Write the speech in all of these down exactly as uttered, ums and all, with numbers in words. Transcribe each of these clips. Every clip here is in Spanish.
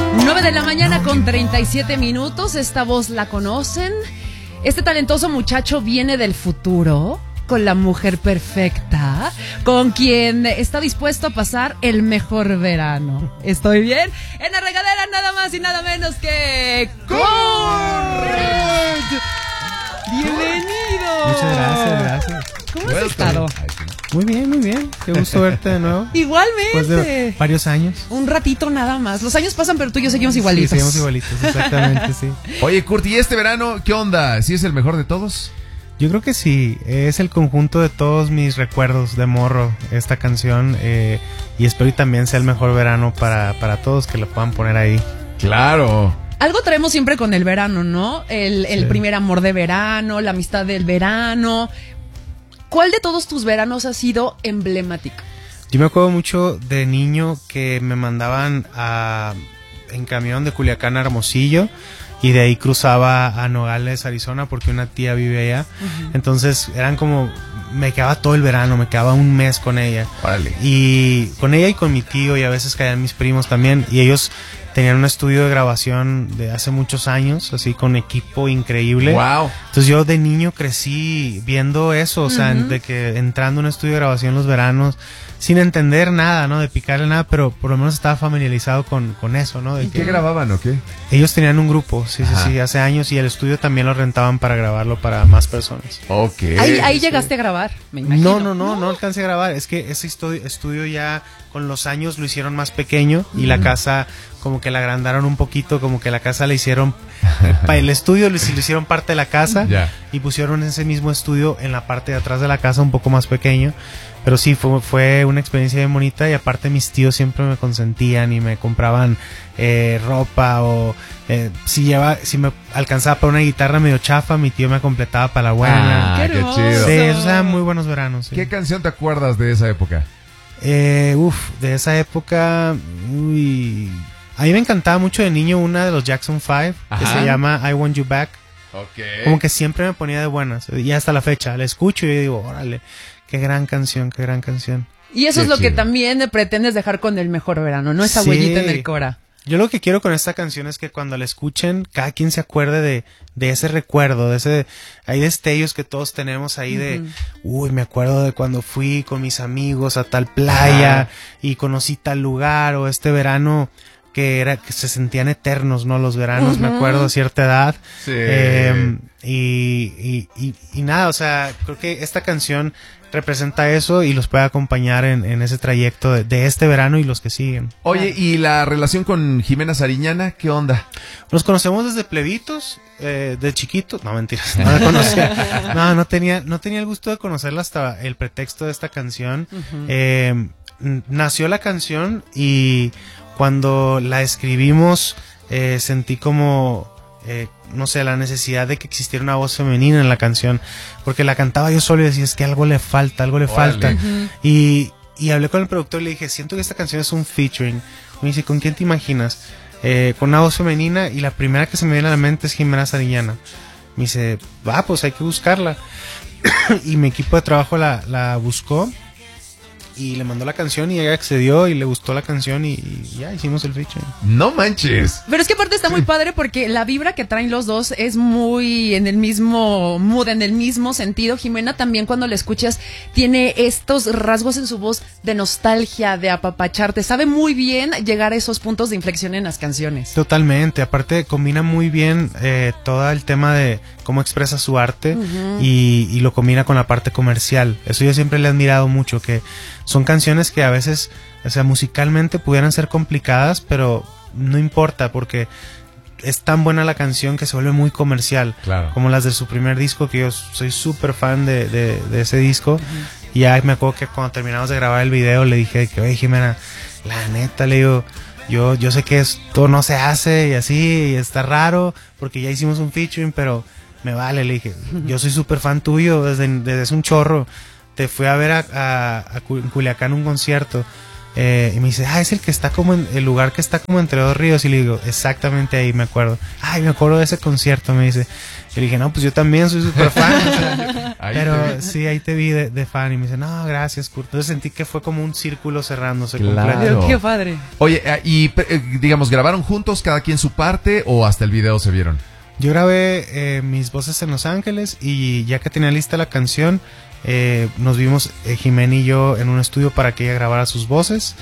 nueve de la mañana con treinta y siete minutos. Esta voz la conocen. Este talentoso muchacho viene del futuro con la mujer perfecta, con quien está dispuesto a pasar el mejor verano. ¿Estoy bien? En la regadera nada más y nada menos que... ¡Correcto! ¡Bienvenido! Muchas gracias, gracias. ¿Cómo has estado? Muy bien, muy bien. Qué gusto verte de nuevo. Igualmente. Después de varios años. Un ratito nada más. Los años pasan, pero tú y yo seguimos igualitos. Sí, seguimos igualitos, exactamente, sí. Oye, Kurt, ¿y este verano qué onda? ¿Sí es el mejor de todos? Yo creo que sí. Es el conjunto de todos mis recuerdos de morro, esta canción. Eh, y espero que también sea el mejor verano para, para todos, que lo puedan poner ahí. Claro. Algo traemos siempre con el verano, ¿no? El, el sí. primer amor de verano, la amistad del verano. ¿Cuál de todos tus veranos ha sido emblemático? Yo me acuerdo mucho de niño que me mandaban a, en camión de Culiacán a Hermosillo y de ahí cruzaba a Nogales, Arizona, porque una tía vive allá. Uh-huh. Entonces eran como, me quedaba todo el verano, me quedaba un mes con ella. Órale. Y con ella y con mi tío, y a veces caían mis primos también, y ellos tenían un estudio de grabación de hace muchos años, así con equipo increíble. Wow. Entonces yo de niño crecí viendo eso, o uh-huh. sea, de que entrando a un estudio de grabación los veranos, sin entender nada, ¿no? De picarle nada, pero por lo menos estaba familiarizado con, con eso, ¿no? De ¿Y que qué grababan o qué? Ellos tenían un grupo, sí, Ajá. sí, sí, hace años, y el estudio también lo rentaban para grabarlo para más personas. Ok. Ahí, ahí sí. llegaste a grabar, me imagino. No, no, no, no, no alcancé a grabar. Es que ese estudio, estudio ya con los años lo hicieron más pequeño y uh-huh. la casa como que la agrandaron un poquito, como que la casa la hicieron, para el estudio lo, lo hicieron parte de la casa yeah. y pusieron ese mismo estudio en la parte de atrás de la casa un poco más pequeño. Pero sí, fue, fue una experiencia bien bonita, y aparte mis tíos siempre me consentían y me compraban eh, ropa, o eh, si, lleva, si me alcanzaba para una guitarra medio chafa, mi tío me completaba para la buena. Ah, qué, qué chido. Sí, esos eran muy buenos veranos. Sí. ¿Qué canción te acuerdas de esa época? Eh, uf, de esa época, uy, a mí me encantaba mucho de niño una de los Jackson Five, Ajá. que se llama I Want You Back. Okay. Como que siempre me ponía de buenas, y hasta la fecha la escucho y digo, órale, qué gran canción, qué gran canción. Y eso qué es lo chido. que también pretendes dejar con el mejor verano, ¿no? Esa sí. huellita en el Cora. Yo lo que quiero con esta canción es que cuando la escuchen, cada quien se acuerde de, de ese recuerdo, de ese, hay destellos que todos tenemos ahí uh-huh. de, uy, me acuerdo de cuando fui con mis amigos a tal playa uh-huh. y conocí tal lugar, o este verano que era que se sentían eternos, ¿no? Los veranos, uh-huh. me acuerdo a cierta edad. Sí. Eh, y, y, y, y nada, o sea, creo que esta canción representa eso y los puede acompañar en, en ese trayecto de, de este verano y los que siguen. Oye, ¿y la relación con Jimena Sariñana? ¿Qué onda? Nos conocemos desde plebitos, eh, de chiquitos. No, mentiras, no la conocía. No, no tenía, no tenía el gusto de conocerla hasta el pretexto de esta canción. Uh-huh. Eh, nació la canción y cuando la escribimos eh, sentí como... Eh, no sé, la necesidad de que existiera una voz femenina en la canción, porque la cantaba yo solo y decía, es que algo le falta, algo le Órale. falta. Uh-huh. Y, y hablé con el productor y le dije, siento que esta canción es un featuring. Me dice, ¿con quién te imaginas? Eh, con una voz femenina, y la primera que se me viene a la mente es Jimena Sariñana. Me dice, va, pues hay que buscarla. Y mi equipo de trabajo la, la buscó y le mandó la canción, y ella accedió y le gustó la canción, y, y ya hicimos el featuring. No manches. Pero es que aparte está muy padre porque la vibra que traen los dos es muy en el mismo mood, en el mismo sentido. Jimena también, cuando la escuchas, tiene estos rasgos en su voz de nostalgia, de apapacharte. Sabe muy bien llegar a esos puntos de inflexión en las canciones. Totalmente. Aparte combina muy bien eh, todo el tema de cómo expresa su arte uh-huh. y, y lo combina con la parte comercial. Eso yo siempre le he admirado mucho, que son canciones que a veces, o sea, musicalmente pudieran ser complicadas, pero no importa, porque es tan buena la canción que se vuelve muy comercial. Claro. Como las de su primer disco, que yo soy súper fan de, de, de ese disco. Uh-huh. Y ya me acuerdo que cuando terminamos de grabar el video le dije que, oye, Jimena, la neta, le digo, yo, yo sé que esto no se hace y así, y está raro, porque ya hicimos un featuring, pero me vale, le dije, yo soy súper fan tuyo desde, desde hace un chorro. Te fui a ver a, a, a Culiacán un concierto Eh, y me dice, ah, es el que está como en el lugar que está como entre dos ríos. Y le digo, exactamente ahí me acuerdo. Ay, me acuerdo de ese concierto, me dice. Y le dije, no, pues yo también soy súper fan. O sea, pero sí, ahí te vi de, de fan. Y me dice, no, gracias, Kurt. Entonces sentí que fue como un círculo cerrándose Claro. completo. Qué padre. Oye, eh, y eh, digamos, ¿grabaron juntos cada quien su parte o hasta el video se vieron? Yo grabé eh, mis voces en Los Ángeles y ya que tenía lista la canción, eh, nos vimos eh, Jimena y yo en un estudio para que ella grabara sus voces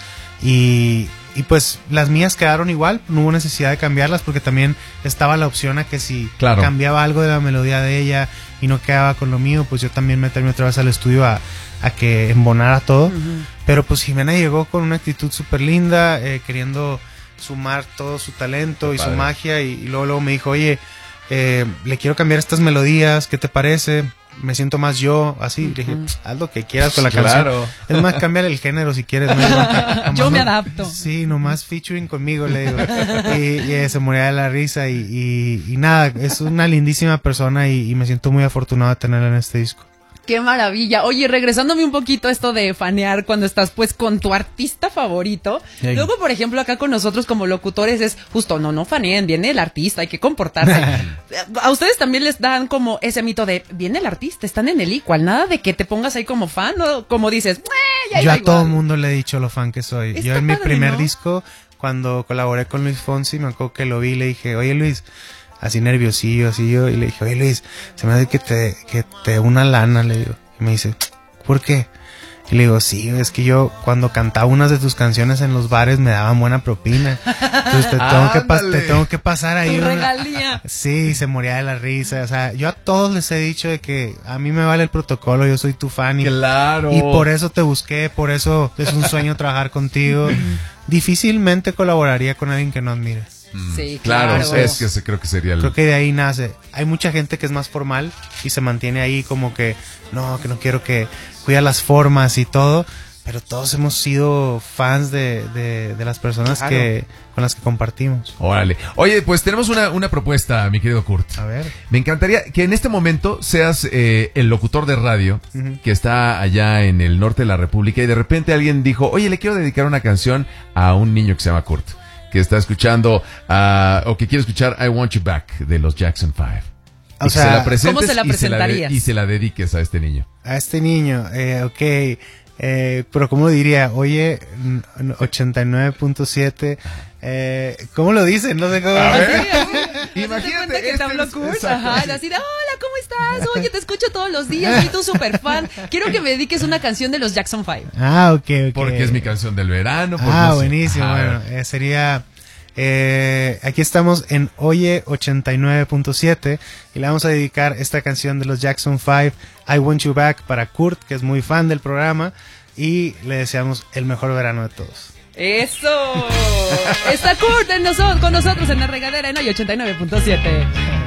y, y pues las mías quedaron igual, no hubo necesidad de cambiarlas porque también estaba la opción a que si Claro. cambiaba algo de la melodía de ella y no quedaba con lo mío, pues yo también meterme otra vez al estudio a, a que embonara todo. Uh-huh. Pero pues Jimena llegó con una actitud súper linda, eh, queriendo sumar todo su talento Qué y padre. su magia y, y luego, luego me dijo, oye, eh, le quiero cambiar estas melodías, ¿qué te parece? Me siento más yo, así. Uh-huh. Le dije, pues, haz lo que quieras con la Claro. canción. Es más, cámbiale el género si quieres. ¿no? Nomás Yo me no- adapto. Sí, nomás featuring conmigo, le digo. Y, y, eh, se moría de la risa y, y, y nada, es una lindísima persona y, y me siento muy afortunado de tenerla en este disco. Qué maravilla. Oye, regresándome un poquito a esto de fanear cuando estás pues con tu artista favorito. Ey. Luego, por ejemplo, acá con nosotros como locutores es justo, no, no faneen, viene el artista, hay que comportarse. A ustedes también les dan como ese mito de, viene el artista, están en el equal, nada de que te pongas ahí como fan, ¿no? Como dices, "Eh, ya Yo iba a igual". todo el mundo le he dicho lo fan que soy. Está Yo en mi padre, primer ¿no? disco, cuando colaboré con Luis Fonsi, me acuerdo que lo vi y le dije, oye Luis, así nerviosillo, así yo, y le dije, oye Luis, se me hace que te, que te una lana, le digo. Y me dice, ¿por qué? Y le digo, sí, es que yo cuando cantaba unas de tus canciones en los bares me daban buena propina. Entonces te tengo, que, pas- Ándale. te tengo que pasar ahí Tu una- regalía. Sí, se moría de la risa. O sea, yo a todos les he dicho de que a mí me vale el protocolo, yo soy tu fan y, Claro. y por eso te busqué, por eso es un sueño trabajar contigo. Difícilmente colaboraría con alguien que no admire. Mm, Sí, claro. claro. Es que se- creo que sería el... Creo que de ahí nace. Hay mucha gente que es más formal y se mantiene ahí como que no, que no quiero que cuida las formas y todo. Pero todos hemos sido fans de, de, de las personas Claro. que con las que compartimos. Órale. Oye, pues tenemos una, una propuesta, mi querido Kurt. A ver. Me encantaría que en este momento seas eh, el locutor de radio Ujú. que está allá en el norte de la República y de repente alguien dijo, oye, le quiero dedicar una canción a un niño que se llama Kurt, que está escuchando ah, o que quiere escuchar I Want You Back de los Jackson Five. O Y que sea, se la presentes ¿cómo se la y se la de- presentarías? y se la dediques a este niño. A este niño, eh, ok. Eh, pero ¿cómo diría? Oye, n- n- ochenta y nueve punto siete. Eh, ¿Cómo lo dicen? No sé cómo. Imagínate Imagínate, que te este habló es- Kurt, exacto, ajá, sí. así de, hola, ¿cómo estás? Oye, te escucho todos los días, soy tu super fan. Quiero que me dediques una canción de los Jackson Five. Ah, ok, ok. Porque es mi canción del verano. Pues Ah, no sé. buenísimo. Ajá, a Bueno, ver. eh, sería. Eh, aquí estamos en Oye ochenta y nueve punto siete y le vamos a dedicar esta canción de los Jackson Five, I Want You Back, para Kurt, que es muy fan del programa, y le deseamos el mejor verano de todos. ¡Eso! Está Kurt en noso- con nosotros en la regadera en hoy ochenta y nueve punto siete.